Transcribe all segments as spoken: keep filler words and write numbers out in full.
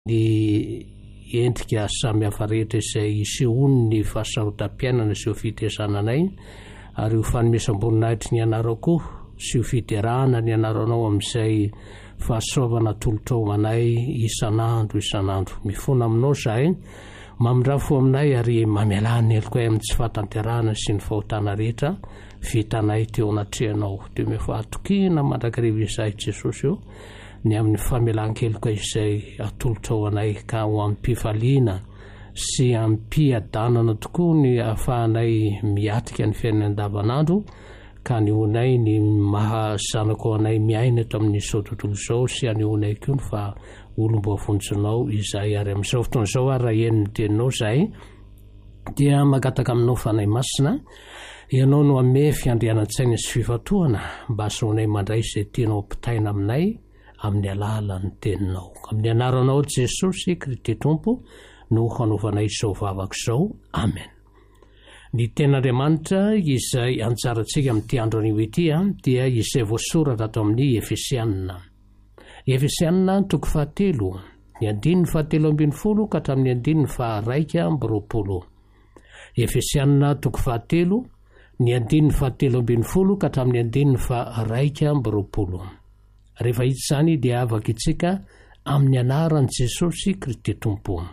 ny endrika samy hafa rehetra izay isehoany ny fahasarotam-piainana sy ho fitezananay ary ho fanomesam-boninahitry ny anarako sy ho fiterahana ny anaranao amin'izay fahasoavana tolotra ao anay isan'andro isan'andro. Mifona aminao zahay, mamindrafo aminay ary mamelany eloko amin'ny tsy fahatanterahana sy ny fahotana rehetra vitanay teo anatrehanao. Teo mefahatokina mandrakarivo izay Jesosy eo ny amin'ny famelan-keloka izay atolotra ao anay ka ho ampifaliana sy ampiadanana tokoa ny ahafahanay miatrika ny fiainana andavanandro ka ny honay ny mahazanako anay miaina eto amin'izao tontolo izao sy anehonay koa ny fa olom-boafontsonao izay ary amin'izao fotoan'izao ary raha eny ny teninao zahay dia magataka aminao fanay masina ianao no ame fiandrianan-tsaina sy fifatohana mba asaonay mandray izay tianao ampitaina aminay amin'ny alalan'ny teninao. Amin'ny anaranao Jesosy Kristy Tompo no hanaovanay izao vavaka izao. Amen. Ny ten'Andriamanitra izay anjarantsika amin'ity andro anio ity dia izay voasoratra ato amin'ny Efesianina. Efesianina toko fahatelo, ny andininy fahatelo ambin'ny folo ka hatramin'ny andininy faharaika amby roapolo. Efesianina toko fahatelo, ny andininy fahatelo ambin'ny folo ka hatramin'ny andininy faharaika amby roapolo. Rehefa hita izany dia avaka itsika amin'ny anaran'i Jesosy Kristy Tompo.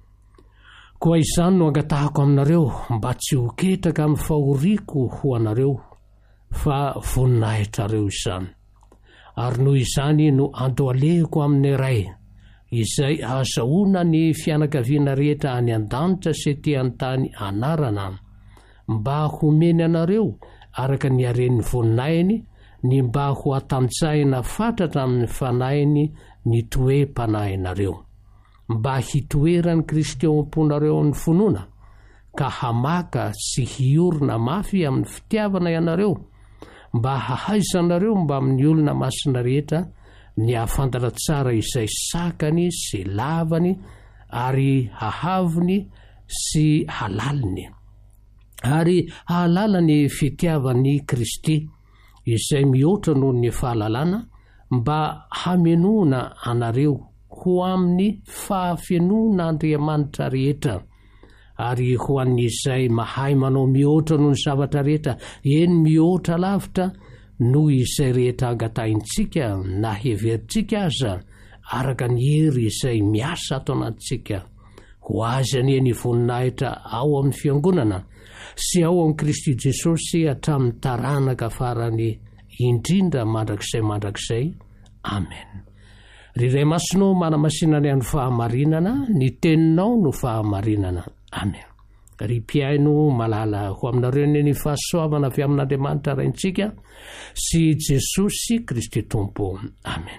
Koa izany no angatahako aminareo mba tsy ho ketraka amin'ny fahoriako ho anareo fa voninahitrareo izany. Ary noho izany no andohalehiko amin'ny iray izay ahazahoana ny fianakaviana rehetra any an-danitra sy ety an-tany anarana mba homeny anareo araka ny haren'ny voninahiny ny mba ho atanjahina fatratra amin'ny fanahiny ny toe-panahinareo, mba hitoerany Kristy ao am-ponareo amin'ny finoana ka hamaka sy hiorina mafy amin'ny fitiavana ianareo, mba hahaizanareo mba amin'ny olona masina rehetra ny hafantatra tsara izay sakany sy lavany ary hahaviny sy halaliny ary hahalala ny fitiavany Kristy izay mihoatra noho ny fahalalana mba hamenoana anareo ho amin'ny fahafenoana Andriamanitra rehetra ary ho an'izay mahay manao mihoatra noho ny zavatra rehetra, eny mihoatra lavitra noho izay rehetra angatahintsika na heverintsika aza araka ny hery izay miasa ato anatintsika. Ho azy anie ny voninahitra ao amin'ny fiangonana sy ao amin'ny Kristy Jesosy hatramin'ny taranaka farany indrindra mandrakizay mandrakizay. Amen. Ry iray masinao manamasinany amin'ny fahamarinana, ny teninao no fahamarinana. Amen. Ry mpiaino malala ho aminareo ny fahasoavana avy amin'Andriamanitra raintsika sy Jesosy Kristy Tompo. Amen.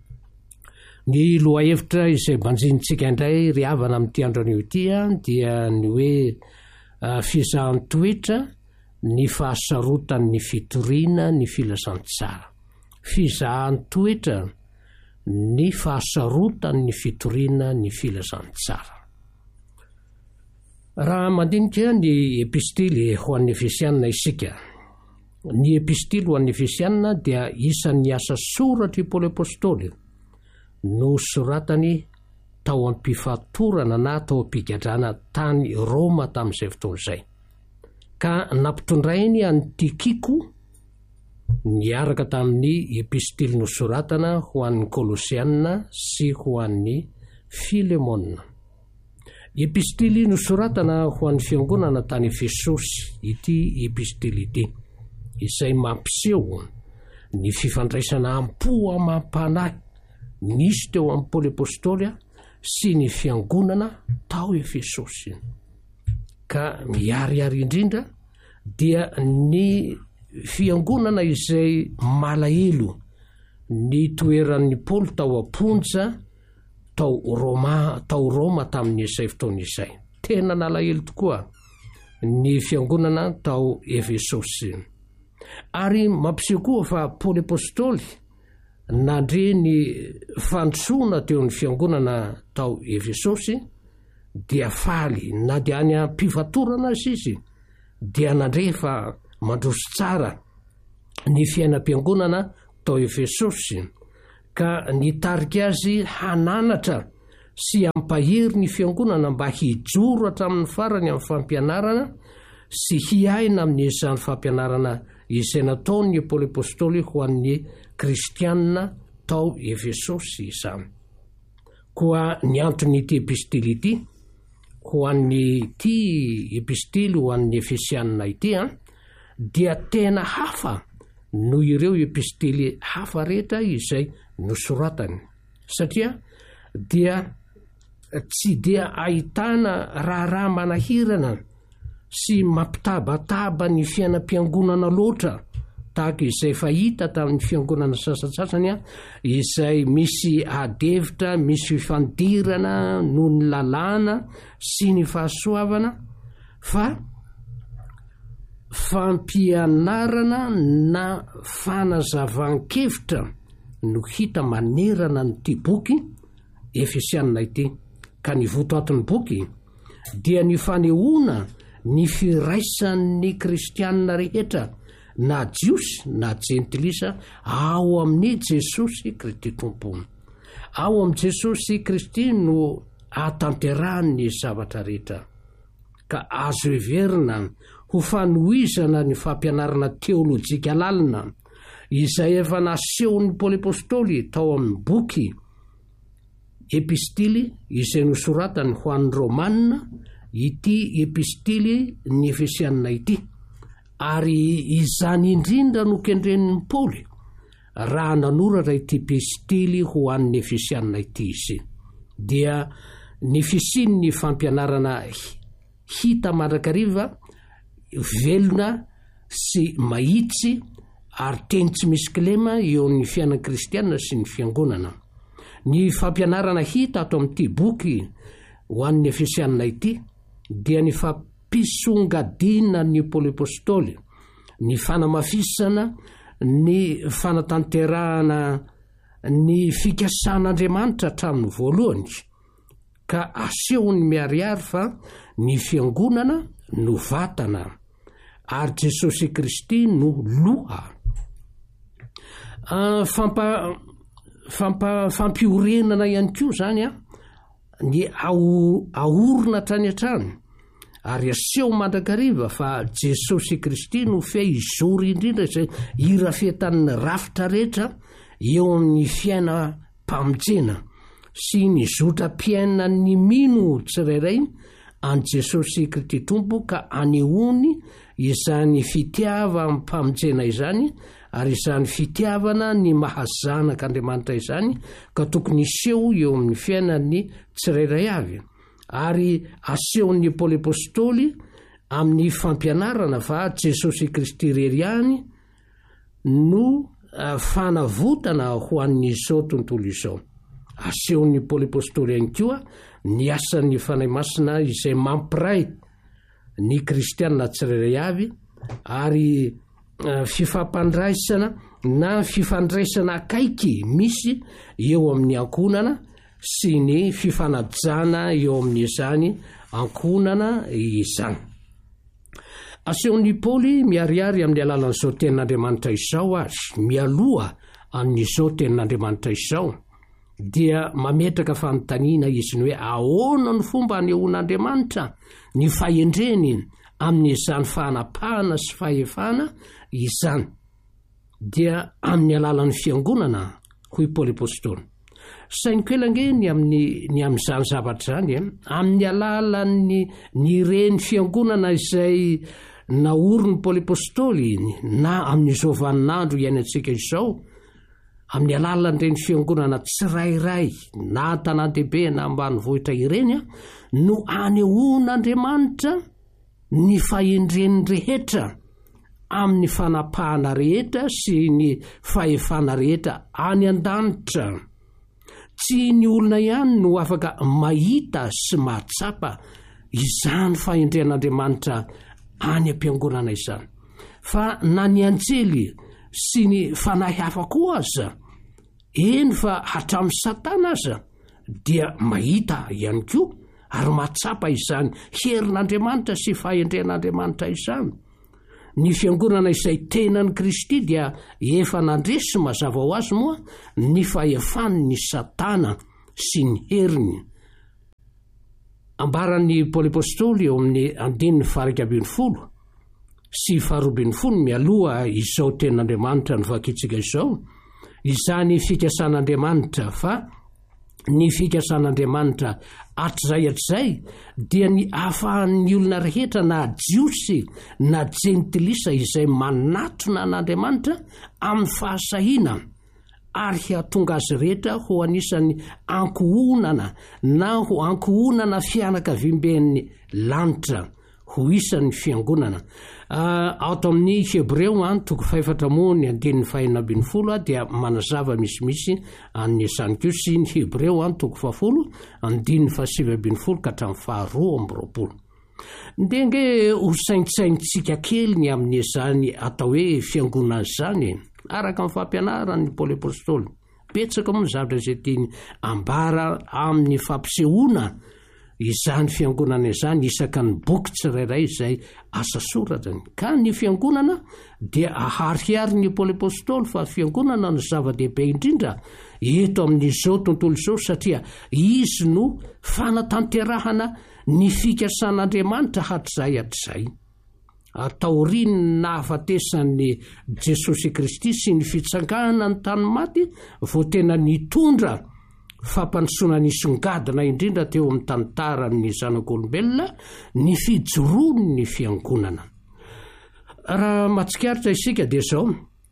Ny loha hevitra izay banjintsika indray ry havana amin'ity andro anio ity dia ny hoe uh, fizahan'ny toetra, ny fahasarotany ny fitoriana, ny filazantsara. Fizahan'ny toetra, ny fahasarotany ny fitoriana, ny filazantsara. Raha mandinika ny epistily ho an'ny Efesianina isika. Ny epistily ho an'ny Efesianina dia isan'ny asa soratry Paoly Apôstôly no soratany tao am-pifatorana na tao am-pigadrana tany Roma tamin'izay fotoan'izay. Ka nampitondrainy an'i Tikiko niaraka tamin'ny epistily nosoratana ho an'ny Kolosianina sy ho an'ny Filemona. Epistily nosoratana ho an'ny fiangonana tany Efesosy ity epistily ity, izay mampiseho ny fifandraisana ampoa mampanahy nisy teo amin'ny Paoly Apôstôly sy ny fiangonana tao Efesosy. Ka miariary indrindra dia ny fiangonana izay malahelo ny toeran'ny Paoly tao amponja tao Roma, tao Roma tamin'ny izay fotoana izay. Tena nalahelo tokoa ny fiangonana tao Efesosy. Ary mampiseho koa fa Paoly Apôstôly nandre ny fandrosoana teo ny fiangonana tao Efesosy dia faly na dia any am-pifatorana azy izy dia nandre fa mandroso tsara ny fiainam-piangonana tao Efesosy ka nitarika azy hananatra sy ampahery ny fiangonana mba hijoro hatramin'ny farany amin'ny fampianarana sy hiaina amin'izany fampianarana izay nataony Paoly apôstôly ho an'ny kristianina tao Efesosy izany. Koa ny antony'ity epistily ity ho an'ny ity epistily ho an'ny Efesianina ity a dia tena hafa no ireo epistily hafa rehetra izay nosoratany, satria dia tsy dia ahitana raharaha manahirana sy mampitabataba ny fiainam-piangonana loatra tahaka izay fahita tamin'ny fiangonana sasatsasany a, izay misy adevitra, misy fifandirana noho ny lalàna sy ny fahasoavana, fa fampianarana na fanazavan-kevitra no hita manerana nyity boky Efesianina ity. Ka ny votoatin'ny boky dia ny fanehoana ny firaisan'ny kristianina rehetra na jiosy na jentilisa ao amin'ny Jesosy Kristy tompony. Ao amin'ny Jesosy Kristy no atanterahany zavatra rehetra, ka azo heverina ho fanohizana ny fampianarana teolojika lalina izay efa nasehon'ny Paoly apôstôly tao amin'ny boky epistily izay nosoratany ho an'ny Romanina, ity epistily ny Efesianina ity. Ary izany indrindra no kendren'ny Paoly raha nanoratra ity epistily ho an'ny Efesianina ity izy, dia ny fisian'ny fampianarana hita mandrakariva, velona sy mahitsy ary teny tsy misy kilema eo amin'ny fiainana kristianina sy ny fiangonana. Ny fampianarana hita ato amin'ity boky ho an'ny Efesianina ity dia ny fampisongadina ny Paoly apôstôly, ny fanamafisana, ny fanatanterahana ny fikasan'Andriamanitra hatramin'ny voalohany, ka asehony miariary fa ny fiangonana no vatana ary Jesosy Kristy no loha. Uh, fampa, fampa, fampiorenana ihany koa zany a ny ao, aorina hatrany hatrany ary aseho mandrakariva fa Jesosy Kristy no fe izory indrindra izay irafetan'ny rafitra rehetra eo amin'ny fiaina mpamonjena sy ny zotra-piaina ny mino tsirairay an Jesosy Kristy tompo, ka anehoany izany fitiava amin'ny mpamonjena izany ary izany fitiavana ny mahazanak'Andriamanitra izany ka tokony iseho eo amin'ny fiainan'ny tsirairay avy. Ary asehon'ny Paoly apôstôly amin'ny fampianarana fa Jesosy Kristy rery ihany no fanavotana ho an'izao tontolo izao. Asehon'ny Paoly apôstôly ihany koa ny asan'ny fanahy masina izay mampiray ny kristianina tsirairay avy, ary uh, fifampandraisana na fifandraisana akaiky misy eo amin'ny ankonana sy ny fifanajana eo amin'izany ankonana izany. Asehon'ny Paoly miariary amin'ny alalan'izao tenin'Andriamanitra izao azy, mialoha amin'izao tenin'Andriamanitra izao, dia mametraka fanontaniana izy ny hoe ahoana ny fomba hanehoan'Andriamanitra ny fahendreny amin'izany fahanapahana sy fahefana izany, dia amin'ny alalan'ny fiangonana hoy Paoly apôstôly. Sainiko elange ny amin'ny ny amin'izany zavatra zany, amin'ny alalan'ny ny reny fiangonana izay naorin'ny Paoly apôstôly na amin'izao vaninandro iainantsika izao, amin'ny alalan'ireny fiangonana tsirairay na tanàn-dehibe na ambanivohitra ireny no anehoan'Andriamanitra ny fahendreny rehetra amin'ny fanapahana rehetra sy ny fahefana rehetra any an-danitra. Tsy ny olona ihany no afaka mahita sy mahatsapa izany fahendren'Andriamanitra any am-piangonana izany, fa na ny anjely sy ny fanahy hafa koa aza, eny fa hatramin'ny Satana aza dia mahita ihany koa ary mahatsapa izany herin'Andriamanitra sy fahendren'Andriamanitra izany. Ny fiangonana izay tenan'ny Kristy dia efa nandresy sy mazava ho azy moa ny fahefany ny Satana sy ny heriny ambaran'ny Paoly apôstôly eo amin'ny andininy faraka ambin'ny folo sy faharoabin'ny folo mialoha izao ten'Andriamanitra ny vakitsika izao, izany fikasan'Andriamanitra fa ny fikasan'Andriamanitra hatrizay hatrizay dia ny ahafahan'ny olona rehetra na jiosy na jentilisa izay manatona an'Andriamanitra amin'ny fahasahiana ary hahatonga azy rehetra ho anisany ankohonana na ho ankohonana fianakaviam-ben'ny lanitra ho isan'ny fiangonana. Uh, ato amin'ny Hebreo an toko faefatra moa ny andininy fahaenina ambin'ny folo dia manazava misimisy amin'ny izany koa sy ny Hebreo an toko fahafolo andininy fahasivy ambin'ny folo ka hatramin'ny faharoa amby roapolo. Ndenge ho saintsaintsika kely ny amin'ny izany atao hoe fiangonana izany araka amin'ny fampianaran'ny Paoly apôstôly. Betsaka moa zavatra izay tiany ambara amin'ny fampisehoana izany fiangonana izany isaka ny boky tsirairay izay asa soratany. Ka ny fiangonana dia ahariary ny Paoly apôstôly fa fiangonana no zava-dehibe indrindra eto amin'izao tontolo izao satria izy no fanatanterahana ny fikasan'Andriamanitra hatrizay hatrizay. Taoriny na hafatesan'ny Jesosy Kristy sy ny fitsangana ny tany maty vao tena nitondra fampandrosoana nisongadina indrindra teo amin'ny tantaran'ny zanak'olombelona ny fijoroany ny fiangonana. Raha matsikaritra isika dia zao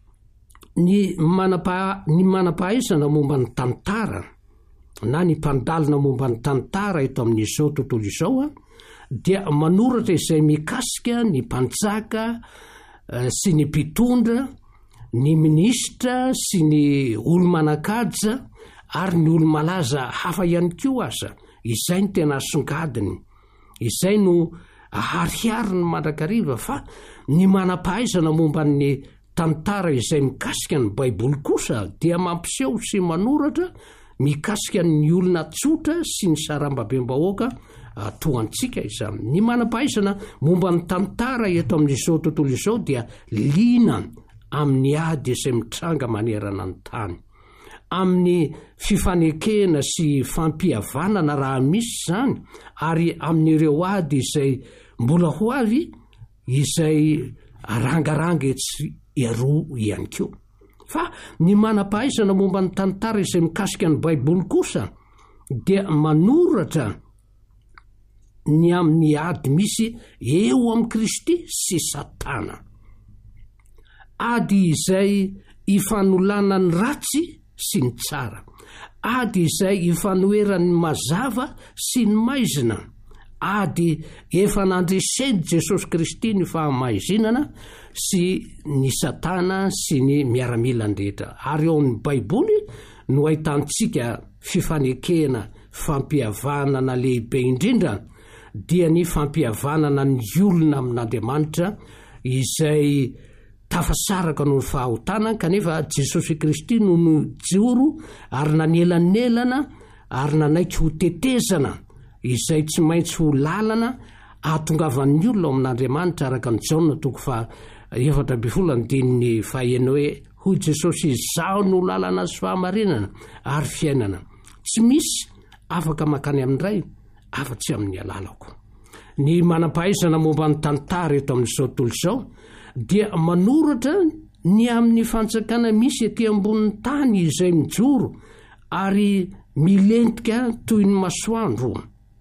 ny manapa ny manam-pahaizana momba ny tantara na ny mpandalina momba ny tantara eto amin'izao tontolo izao a dia manoratra izay mikasika ny mpanjaka uh, sy ny mpitondra, ny minisitra sy ny olo-manakaja ary ny olo-malaza hafa ihany koa aza. Izay ny tena asongadiny, izay no aharihariny mandrakariva fa ny manam-pahaizana momba ny tantara izay mikasika ny Baiboly kosa dia mampiseho sy manoratra mikasika ny olona tsotra sy ny sarambabem-bahoaka atoantsika izany. Ny manam-pahaizana momba ny tantara eto amin'izao tontolo izao dia lina amin'ny ady izay mitranga manerana ny tany, amin'ny fifanekena sy fampihavanana raha misy zany, ary amin'ireo ady izay mbola ho avy izay rangaranga etsy eroa ihany koa. Fa ny manam-pahaizana momba ny tantara izay mikasika ny Baiboly kosa dia manoratra ny amin'ny ady misy eo amin'ny Kristy sy Satana. Ady izay ifanolana ny ratsy sy ny tsara, ady izay ifanoheran'ny mazava sy ny maizina, ady efa nandreseny Jesosy Kristy ny fahamaizinana sy ny Satana sy ny miaramilan-drehetra. Ary eo amin'ny Baiboly no ahitantsika fifanekena, fampihavanana lehibe indrindra dia ny fampihavanana ny olona amin'Andriamanitra izay tafasaraka noho ny fahotana, kanefa Jesosy Kristy no nijoro ary nanelanelana ary nanaiky ho tetezana izay tsy maintsy ho lalana ahatongavan'ny olona amin'Andriamanitra araka ny Jaona toko fa efatra ambin'ny folo andininy fahaenina hoe hoy Jesosy izaho no lalana sy fahamarinana ary fiainana, tsy misy afaka makany amin'ray afa-tsy amin'ny alalako. Ny manam-pahaizana momba ny tantara eto amin'izao tontolo izao dia manoratra ny amin'ny fanjakana misy etỳ ambonin'ny tany izay mijoro ary milentika toy ny masoandro.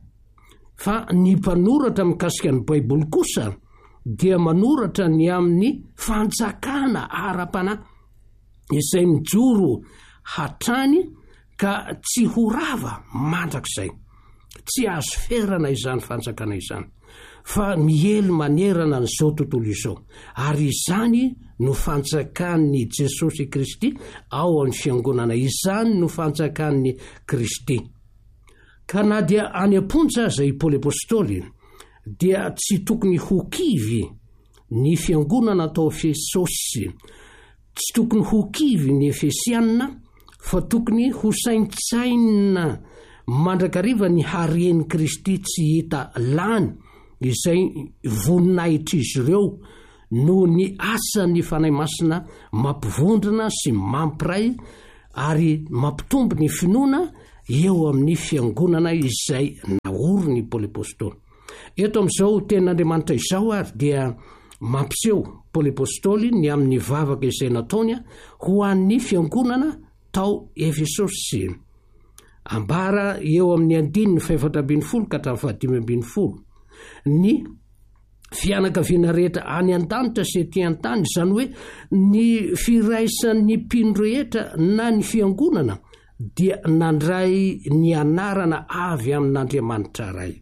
Fa ny mpanoratra mikasika ny Baiboly kosa dia manoratra ny amin'ny fanjakana ara-panahy izay mijoro hatrany ka tsy ho rava mandrakizay, tsy azo ferana izany fanjakana izany, fa miely manerana n'izao tontolo izao. Ary izany no fanjakan'ny Jesosy Kristy ao amin'ny fiangonana, izany no fanjakan'ny Kristy. Ka na dia any am-pontsy aza i Paoly apôstôly dia tsy tokony ho kivy ny fiangonana atao Efesosy, tsy tokony ho kivy ny Efesianina, fa tokony ho saintsaina mandrakariva ny haren'i Kristy tsy hita lany izay voninahitra izy ireo noho ny asan'ny fanahy masina mampivondrona sy mampiray ary mampitombo ny finoana eo amin'ny fiangonana izay naory ny Paoly apôstôly. Eto amin'izao tenin'Andriamanitra izao ary dia mampiseho Paoly apôstôly ny amin'ny vavaka izay nataony ho an'ny fiangonana tao Efesosy. Ambara eo amin'ny andininy faefatra ambin'ny folo ka hatramin'ny fahadimy ambin'ny folo. Ny fianakaviana rehetra any an-danitra sy ety an-tany, izany hoe ny firaisan'ny mpino rehetra na ny fiangonana dia nandray ny anarana avy amin'Andriamanitra ray.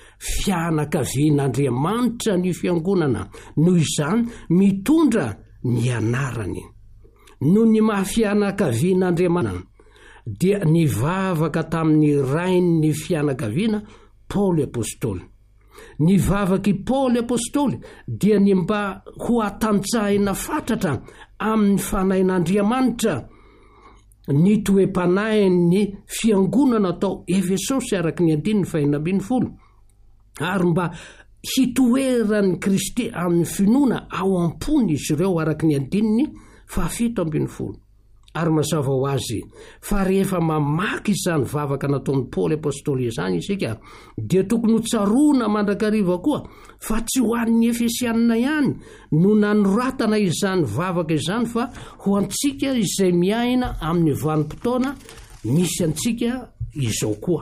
Fianakavian'Andriamanitra ny fiangonana, noho izany mitondra ny anarany. Noho ny mahafianakavian'Andriamanitra dia nivavaka tamin'ny rain'ny fianakaviana Paoly apôstôly. Nivavaky Paoly apôstôly dia ny mba ho atanjahina fatratra amin'ny fanahin'Andriamanitra ny toe-panahin'ny fiangonana tao Efesosy araky ny andininy fahaenina ambin'ny folo, ary mba hitoeran'ny Kristy amin'ny finoana ao am-pony izy ireo araky ny andininy fahafito ambin'ny folo. Ary mazava ho azy fa rehefa mamaky izany vavaka nataon'ny Paoly apôstôly izany isika dia tokony ho tsaroana mandrakariva koa fa tsy ho an'ny Efesianina ihany no nanoratana izany vavaka izany, fa ho antsika izay miaina amin'ny vanim-potoana misy antsika izao koa.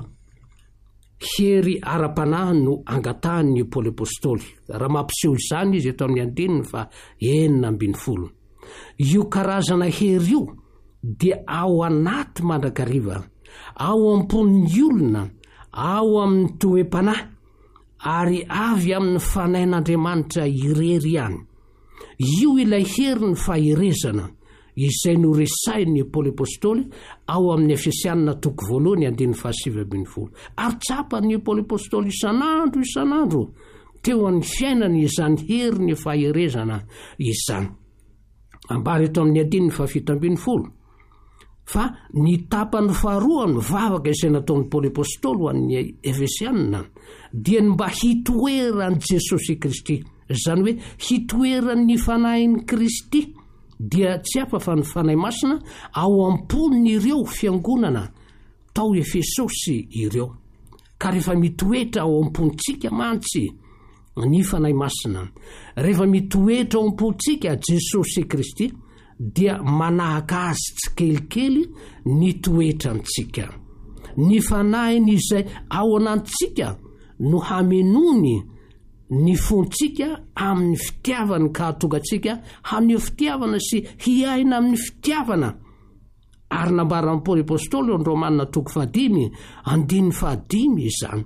Hery ara-panahy no angatahan'ny Paoly apôstôly, raha mampiseho izany izy eto amin'ny andininy fa enina ambin'ny folo. Io karazana hery io dia ao anaty mandrakariva, ao am-pon'ny olona, ao amin'ny toe-panahy, ary avy amin'ny fanahin'Andriamanitra irery ihany. Io ilay hery ny faherezana izay no resahin'ny Paoly apôstôly ao amin'ny Efesianina toko voalohany andininy fahasivy ambin'ny folo. Ary tsapan'ny Paoly apôstôly isan'andro isan'andro teo amin'ny fiainany izany hery ny faherezana izany. Ambara eto amin'ny andininy fahafito ambin'ny folo. Fa ny tapany faharoa ny vavaka izay nataon'ny Paoly apôstôly ho an'ny Efesianina dia ny mba hitoeran'i Jesosy Kristy, izany hoe hitoeran'ny fanahin'i Kristy, dia tsy hafa fa ny fanahy masina ao am-pon'ireo fiangonana tao Efesosy ireo. Ka rehefa mitoetra ao am-pontsika mantsy ny fanahy masina, rehefa mitoetra ao am-pontsika Jesosy Kristy, dia manahaka azy tsy kelikely ny toetrantsika. Ny fanahiny izay ao anantsika no hamenony ny fontsika amin'ny fitiavana ka hatonga antsika haneho fitiavana sy hiaina amin'ny fitiavana. Ary nambaran'ny Paoly apôstôly eo Romanina toko fahadimy andininy fahadimy izany.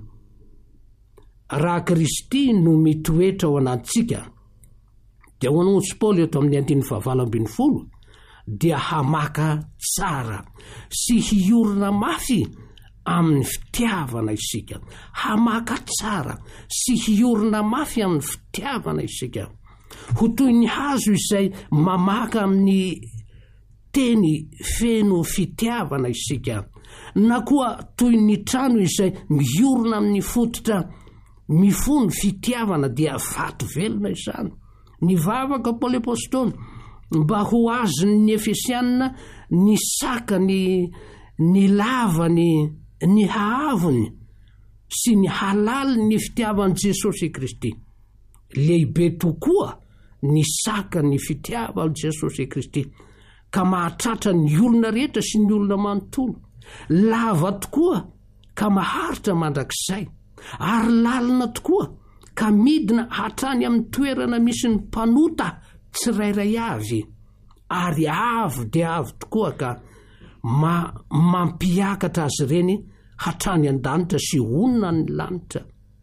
Raha Kristy no mitoetra ao anantsika, dia ho an'otsy Paoly eto amin'ny andininy fahavalo ambin'ny folo, dia hamaka tsara sy hiorina mafy amin'ny fitiavana isika. Hamaka tsara sy hiorina mafy amin'ny fitiavana isika. Ho toy ny hazo izay mamaka amin'ny teny feno fitiavana isika, na koa toy ny trano izay miorina amin'ny fototra mifono fitiavana, dia vato velona izany. Ny vavaka Paoly apôstôly mba ho azony ny Efesianina ny saka, ny, ny lavany, ny haavony sy ny halali ny fitiavan'i Jesosy Kristy. Lehibe tokoa ny saka ny fitiavan'i Jesosy Kristy, ka mahatratra ny olona rehetra sy ny olona manontolo. Lava tokoa ka maharitra mandrakizay, ary lalina tokoa ka midina hatrany amin'ny toerana misy ny mpanota tsirairay avy, ary avo dia avo tokoa ka ma, mampiakatra azy ireny hatrany an-danitra sy onona ny lanitra.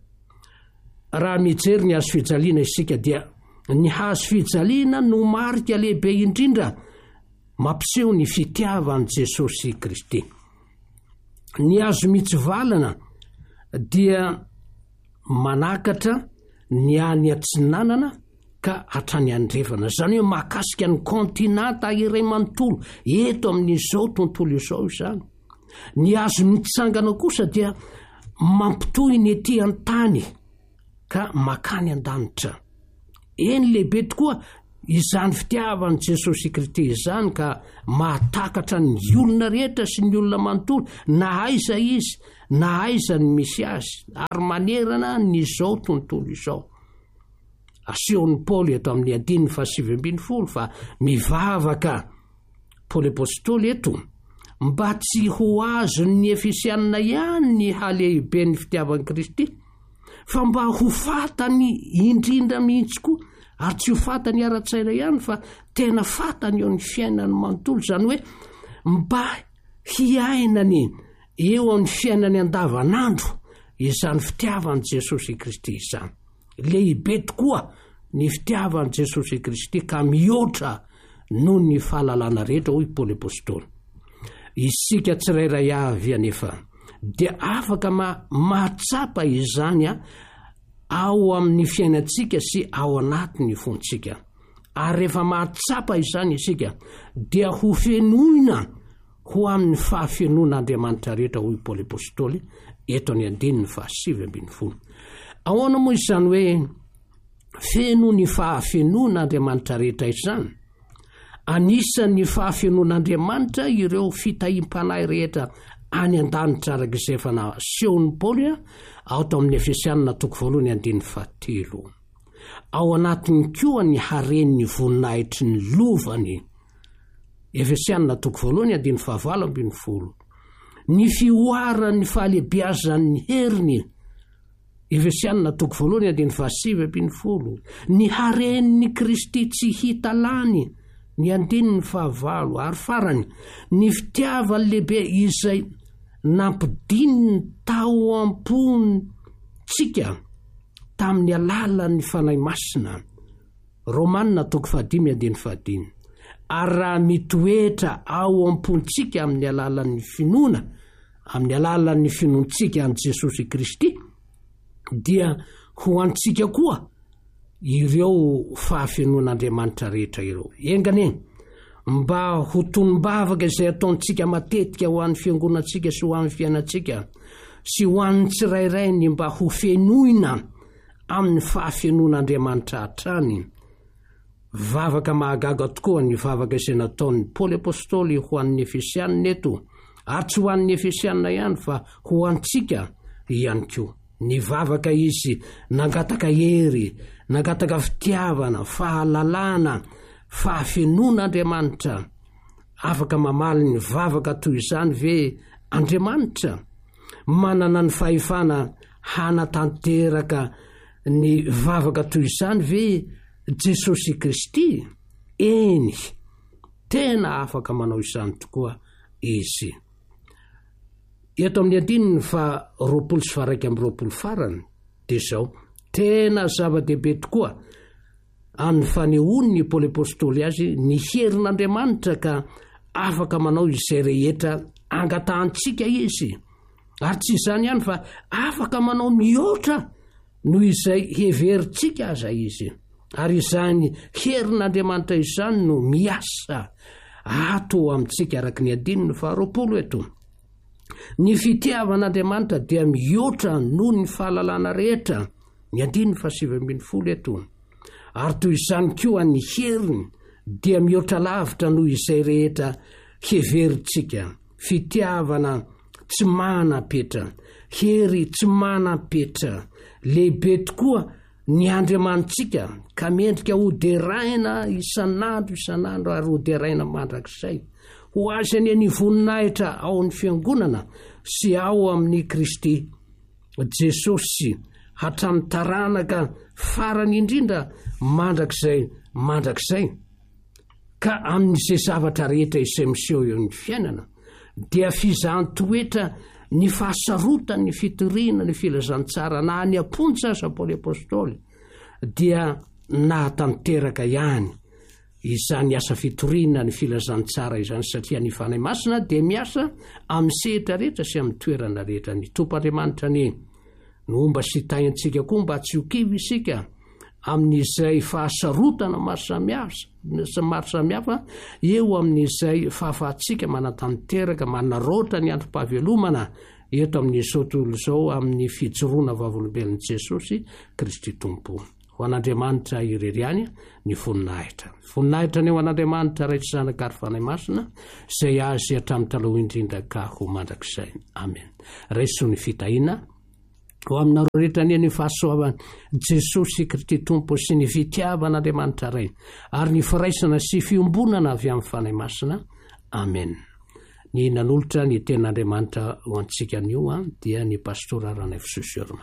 Raha mijery ny hazo fijaliana isika, dia ny hazo fijaliana no marika lehibe indrindra mampiseho ny fitiavan'i Jesosy Kristy. Ny hazo mitsivalana dia manakatra ny any atsinanana ka hatrany andrefana, izany hoe mahakasika ny kontinanta iray manontolo eto amin'izao tontolo izao izany. Ny hazo mitsangana kosa dia mampitohy ny ety an-tany ka makany an-danitra. Eny lehibe tokoa izany fitiavany Jesosy Kristy izany ka mahatakatra ny olona rehetra sy ny olona manontolo na aiza izy na aiza ny misy azy ary manerana ny zao tontolo izao. Asehon'ny Paoly eto amin'ny andininy fahasivy ambin'ny folo fa mivavaka Paoly apôstôly eto mba tsy ho azon'ny Efesianina ihany ny halehiben'ny fitiavan'i Kristy fa mba ho fatany indrindra mihitsy koa ary tsy ho fatany ara-tsaina ihany fa tena fatany eo ny fiainany manontolo, zany hoe mba hiainany eo amin'ny fiainany andavanandro izany fitiavan'i Jesosy Kristy izany. Lehibe tokoa ny fitiavan'i Jesosy Kristy ka mihoatra noho ny fahalalana rehetra, hoy Paoly apôstôly. Isika tsirairay avy anefa dia afaka ma- mahatsapa izany a ao amin'ny fiainantsika sy ao anatin'ny fontsika. Ary rehefa mahatsapa izany isika dia ho fenoina ho amin'ny fahafenoan'Andriamanitra rehetra, hoy Paoly apôstôly eto ny andininy fahasivy ambin'ny folo. Ahoana moa izany hoe feno ny fahafenoan'Andriamanitra rehetra izany? Anisan'ny fahafenoan'Andriamanitra ireo fitahiam-panahy rehetra any an-danitra arak'izay efa nasehon'ny Paoly ao tao amin'ny Efesianina toko voalohany andininy fahatelo. Ao anatiny koa ny haren'ny voninahitry ny lovany. Efesianina toko voalohany andininy fahavalo ambin'ny folo. Ny fioaran'ny fahalebiazan'ny heriny. Efesianina toko voalohany andininy fahasivy ambin'ny folo. Ny haren'ny Kristy tsy hita lany. Ny andininy fahavalo ary farany ny fitiavany lehibe izay nampidininy tao ampontsika tamin'ny alalan'ny fanahy masina. Romanina toko fahadimy andininy fahadimy. Ary raha mitoetra ao ampontsika amin'ny alalan'ny finoana, amin'ny alalan'ny finoantsika an' Jesosy Kristy, dia ho antsika koa ireo fahafenoan'Andriamanitra rehetra ireo. Engany mba ho tonom-bavaka izay ataontsika matetika ho an'ny fiangonantsika sy ho an'ny fiainantsika sy ho an'ny tsirairay ny mba ho fenoina amin'ny fahafenoan'Andriamanitra hatrany. Vavaka mahagaga tokoa ny vavaka izay nataon'ny Paoly apôstôly ho an'ny Efesianina eto, ary tsy ho an'ny Efesianina ihany fa ho antsika ihany koa. Ny vavaka izy nangataka hery, nangataka fitiavana, fahalalana, fahafenoan'Andriamanitra. Afaka mamaly ny vavaka toy izany ve Andriamanitra? Manana ny fahefana hanatanteraka ny vavaka toy izany ve Jesosy Kristy? Eny, tena afaka manao izany tokoa izy. Eto amin'ny andininy fa roapolo sy faraiky amin'ny roapolo farany dia zao, tena zava-dehibe tokoa amin'ny fanehoany Paoly apôstôly azy ny herin'Andriamanitra ka afaka manao izay rehetra angatahantsika izy. Ary tsy izany ihany fa afaka manao mihoatra noho izay heverintsika aza izy. Ary izany herin'Andriamanitra izany no miasa ato amintsika araka ny andininy fa roapolo eto. Ny fitiavan'Andriamanitra dia mihoatra noho ny fahalalana rehetra, ny andininy fahasivy ambin'ny folo eto. Ary toy izany koa ny heriny dia mihoatra lavitra noho izay rehetra heverintsika. Fitiavana tsy mana-petra, hery tsy mana-petra. Lehibe tokoa ny andriamantsika ka mendrika ho deraina isan'andro isan'andro ary ho deraina mandrakizay. Ho azany ny voninahitra ao amin'ny fiangonana sy ao amin'ny Kristy Jesosy hatramin'ny taranaka farany indrindra mandrakizay mandrakizay. Ka amin'izay zavatra rehetra izay miseho eo ny fiainana dia fizahant-toetra ny fahasarotany ny fitoriana ny filazantsara na ny ampontsy aza Paoly apôstôly dia nahatanteraka ihany izany asa fitoriana ny filazantsara izany, satria ny fanahy masina dia miasa amin'ny sehatra rehetra sy amin'ny toerana rehetra. Ny Tompoandriamanitra ny nomba sy tahintsika koa mba tsy ho kivy isika amin'izay fahasarotana maro samihafa maro samihafa eo amin'izay fahafahantsika manatanteraka manaroatra ny androm-pahavelomana eto amin'izao tontolo izao amin'ny fijoroana vavolombelon'i Jesosy Kristy Tompo. ho an'Andriamanitra ireriany ny voninahitra voninahitra ny eo an'Andriamanitra raitsy zanakary fanahy masina izay azy hatramin'ny taloha indrindra ka ho mandrakizay. Amen. Raiso ny fitahina ho aminareo rehetra ny ny fahasoavana Jesosy Kristy Tompo sy ny fitiavan'Andriamanitra ray ary ny firaisana sy fiombonana avy amin'ny fanahy masina. Amen. Ny nanolotra ny ten'Andriamanitra ho antsika anio dia ny pastora Ranaivo Sosiorina.